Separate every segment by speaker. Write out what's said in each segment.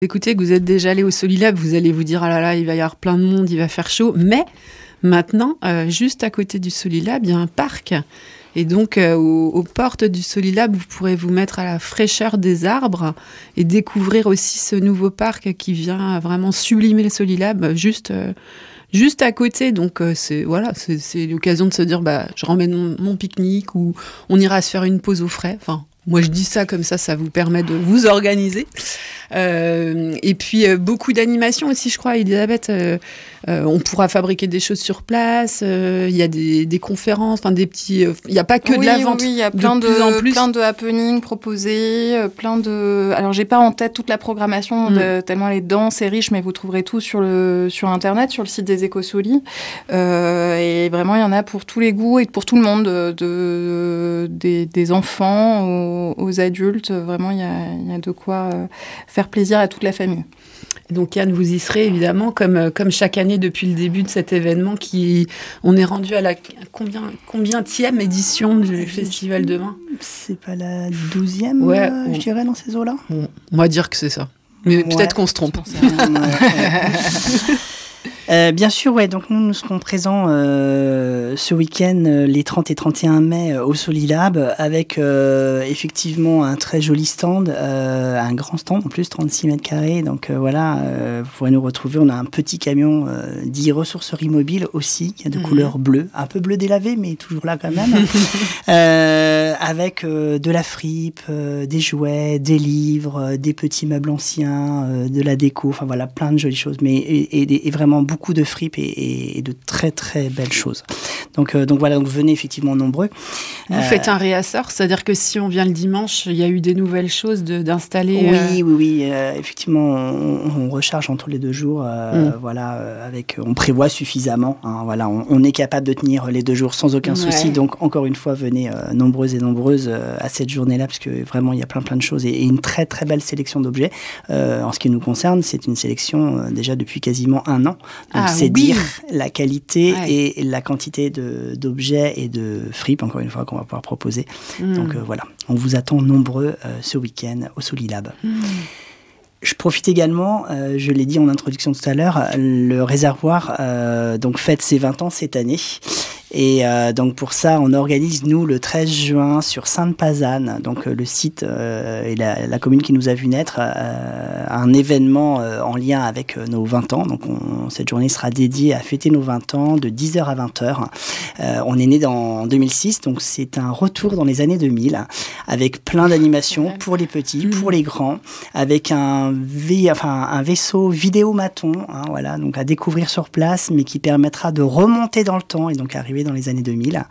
Speaker 1: Écoutez, que vous êtes déjà allé au Solilab, vous allez vous dire, ah là là, il va y avoir plein de monde, il va faire chaud. Mais maintenant, juste à côté du Solilab, il y a un parc. Et donc, aux portes du Solilab, vous pourrez vous mettre à la fraîcheur des arbres et découvrir aussi ce nouveau parc qui vient vraiment sublimer le Solilab, juste à côté. Donc, c'est l'occasion de se dire, je ramène mon pique-nique ou on ira se faire une pause au frais. Enfin, moi, je dis ça comme ça vous permet de vous organiser. Et puis, beaucoup d'animations aussi, je crois, Elisabeth. On pourra fabriquer des choses sur place. Il y a des conférences, enfin des petits. Il n'y a pas que de la vente.
Speaker 2: Oui, il y a plein de happenings proposés, Alors, j'ai pas en tête toute la programmation tellement elle est dense et riche, mais vous trouverez tout sur Internet, sur le site des Écosolis. Et vraiment, il y en a pour tous les goûts et pour tout le monde, des enfants aux adultes. Vraiment, il y a de quoi faire plaisir à toute la famille.
Speaker 1: Donc Yann, vous y serez évidemment comme chaque année depuis le début de cet événement on est rendu à la combienième édition du Festival de Vin.
Speaker 3: C'est pas la 12e, je dirais, dans ces eaux-là.
Speaker 1: On va dire que c'est ça. Mais peut-être qu'on se trompe.
Speaker 3: Bien sûr, donc nous serons présents ce week-end, les 30 et 31 mai, au Solilab, avec effectivement un très joli stand, un grand stand en plus, 36 mètres carrés. Donc vous pourrez nous retrouver. On a un petit camion dit ressourcerie mobile aussi, qui a de couleur bleue, un peu bleu délavé, mais toujours là quand même, avec de la fripe, des jouets, des livres, des petits meubles anciens, de la déco, enfin voilà, plein de jolies choses, mais et vraiment beaucoup de fripes et de très très belles choses. Donc venez effectivement nombreux.
Speaker 1: Vous faites un réassort, c'est-à-dire que si on vient le dimanche, il y a eu des nouvelles choses d'installer.
Speaker 3: Oui, effectivement, on recharge entre les 2 jours. On prévoit suffisamment. On est capable de tenir les 2 jours sans aucun souci. Donc encore une fois, venez nombreuses et nombreuses à cette journée-là, parce que vraiment il y a plein de choses et une très très belle sélection d'objets. En ce qui nous concerne, c'est une sélection déjà depuis quasiment 1 an. Donc dire la qualité et la quantité d'objets et de fripes, encore une fois, qu'on va pouvoir proposer. Donc on vous attend nombreux ce week-end au Solilab. Je profite également, je l'ai dit en introduction tout à l'heure, le réservoir fête ses 20 ans cette année. Et donc pour ça, on organise, nous, le 13 juin sur Sainte-Pazanne, donc le site et la commune qui nous a vu naître, un événement en lien avec nos 20 ans. Donc cette journée sera dédiée à fêter nos 20 ans de 10h à 20h. On est né en 2006, donc c'est un retour dans les années 2000, avec plein d'animations pour les petits, pour les grands, avec un vaisseau vidéomaton, donc à découvrir sur place, mais qui permettra de remonter dans le temps et donc arriver dans les années 2000.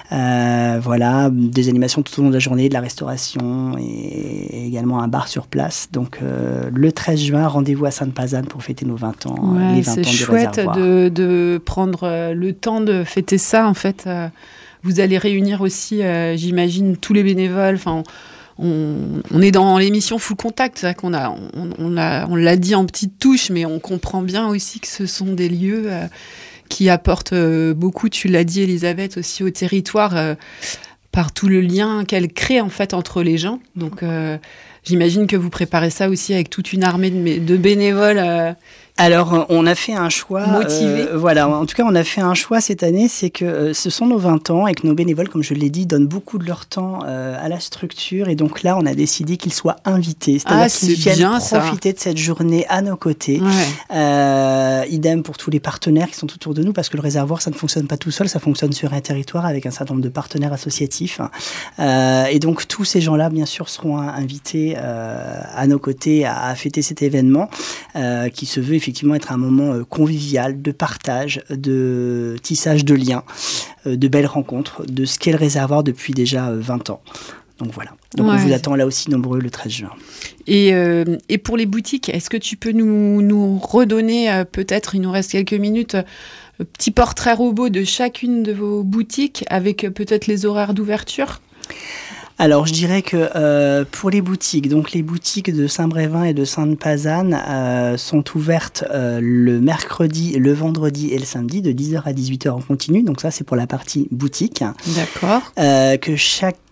Speaker 3: Des animations tout au long de la journée, de la restauration et également un bar sur place. Donc le 13 juin, rendez-vous à Sainte-Pazanne pour fêter nos 20 ans, les 20 ans du réservoir.
Speaker 1: C'est chouette de prendre le temps de fêter ça. En fait, vous allez réunir aussi, j'imagine, tous les bénévoles. Enfin, on est dans l'émission Full Contact, c'est vrai on l'a dit en petite touche, mais on comprend bien aussi que ce sont des lieux qui apportent beaucoup, tu l'as dit Elisabeth, aussi au territoire, par tout le lien qu'elle crée en fait entre les gens. Donc j'imagine que vous préparez ça aussi avec toute une armée de bénévoles.
Speaker 3: Alors, on a fait un choix.
Speaker 1: Motivé.
Speaker 3: En tout cas, on a fait un choix cette année, c'est que ce sont nos 20 ans et que nos bénévoles, comme je l'ai dit, donnent beaucoup de leur temps à la structure. Et donc là, on a décidé qu'ils soient invités. C'est-à-dire qu'ils viennent profiter de cette journée à nos côtés. Idem pour tous les partenaires qui sont autour de nous, parce que le réservoir, ça ne fonctionne pas tout seul, ça fonctionne sur un territoire avec un certain nombre de partenaires associatifs. Et donc, tous ces gens-là, bien sûr, seront invités à nos côtés à fêter cet événement qui se veut effectivement être un moment convivial, de partage, de tissage de liens, de belles rencontres, de ce qu'est le réservoir depuis déjà 20 ans. Donc voilà. Donc on vous attend là aussi nombreux le 13 juin.
Speaker 1: Et pour les boutiques, est-ce que tu peux nous redonner, peut-être, il nous reste quelques minutes, un petit portrait robot de chacune de vos boutiques avec peut-être les horaires d'ouverture ?
Speaker 3: Alors, je dirais que pour les boutiques, donc les boutiques de Saint-Brévin et de Sainte-Pazanne sont ouvertes le mercredi, le vendredi et le samedi de 10h à 18h en continu. Donc ça, c'est pour la partie boutique.
Speaker 1: D'accord.
Speaker 3: Que chaque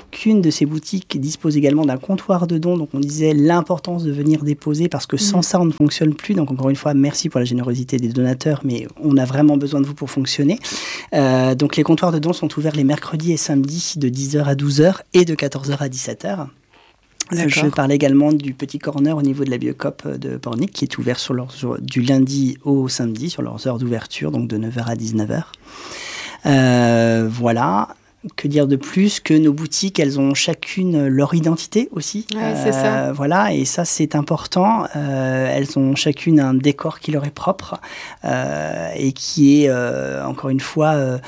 Speaker 3: chacune de ces boutiques dispose également d'un comptoir de dons. Donc on disait l'importance de venir déposer parce que sans ça on ne fonctionne plus. Donc encore une fois, merci pour la générosité des donateurs, mais on a vraiment besoin de vous pour fonctionner. Donc les comptoirs de dons sont ouverts les mercredis et samedis de 10h à 12h et de 14h à 17h. Je parle également du petit corner au niveau de la Biocoop de Pornic qui est ouvert du lundi au samedi sur leurs heures d'ouverture, donc de 9h à 19h. Voilà. Que dire de plus que nos boutiques, elles ont chacune leur identité aussi.
Speaker 1: Ouais, c'est ça.
Speaker 3: Voilà, et ça c'est important. Elles ont chacune un décor qui leur est propre et qui est encore une fois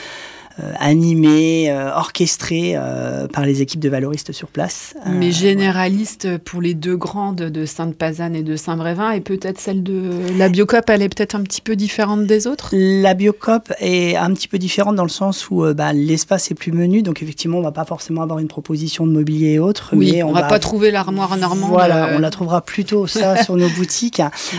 Speaker 3: animé, orchestré par les équipes de valoristes sur place.
Speaker 1: Mais généraliste pour les deux grandes de Sainte-Pazanne et de Saint-Brévin, et peut-être celle de la Biocoop, elle est peut-être un petit peu différente des autres ?
Speaker 3: La Biocoop est un petit peu différente dans le sens où l'espace est plus menu, donc effectivement on va pas forcément avoir une proposition de mobilier et autres.
Speaker 1: Oui,
Speaker 3: mais
Speaker 1: on va pas trouver l'armoire normande.
Speaker 3: Voilà, on la trouvera plutôt ça sur nos boutiques,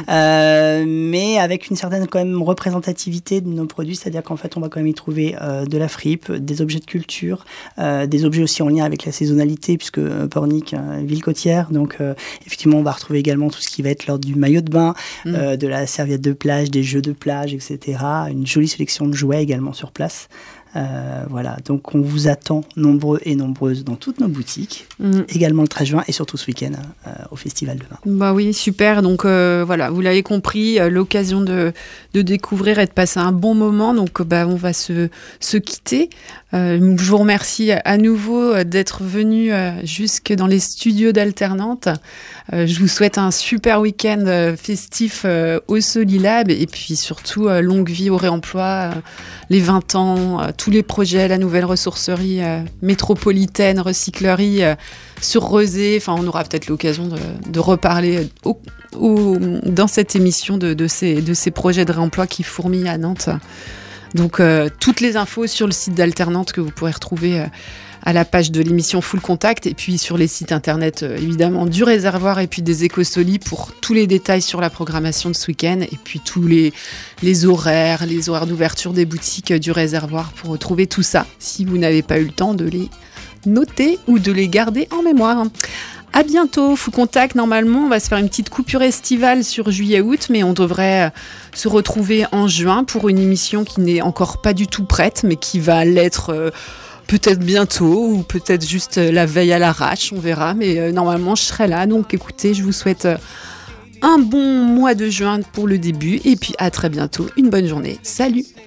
Speaker 3: mais avec une certaine quand même représentativité de nos produits, c'est-à-dire qu'en fait on va quand même y trouver de la fripe, des objets de culture, des objets aussi en lien avec la saisonnalité, puisque Pornic, ville côtière, donc effectivement on va retrouver également tout ce qui va être l'ordre du maillot de bain, de la serviette de plage, des jeux de plage, etc. Une jolie sélection de jouets également sur place. Voilà, donc on vous attend nombreux et nombreuses dans toutes nos boutiques, également le 13 juin et surtout ce week-end au Festival de Vin.
Speaker 1: Bah oui, super. Donc voilà, vous l'avez compris, l'occasion de découvrir et de passer un bon moment. Donc on va se quitter. Je vous remercie à nouveau d'être venu jusque dans les studios d'Alternante. Je vous souhaite un super week-end festif au Solilab et puis surtout longue vie au réemploi, les 20 ans, tous les projets, la nouvelle ressourcerie métropolitaine, recyclerie sur Rezé. Enfin, on aura peut-être l'occasion de reparler dans cette émission de ces projets de réemploi qui fourmillent à Nantes. Donc, toutes les infos sur le site d'Alternante que vous pourrez retrouver à la page de l'émission Full Contact et puis sur les sites internet évidemment du Réservoir et puis des Écosoli pour tous les détails sur la programmation de ce week-end et puis tous les horaires d'ouverture des boutiques du Réservoir pour retrouver tout ça si vous n'avez pas eu le temps de les noter ou de les garder en mémoire. À bientôt, Full Contact. Normalement, on va se faire une petite coupure estivale sur juillet-août, mais on devrait se retrouver en juin pour une émission qui n'est encore pas du tout prête, mais qui va l'être peut-être bientôt ou peut-être juste la veille à l'arrache, on verra. Mais normalement, je serai là. Donc écoutez, je vous souhaite un bon mois de juin pour le début et puis à très bientôt. Une bonne journée. Salut!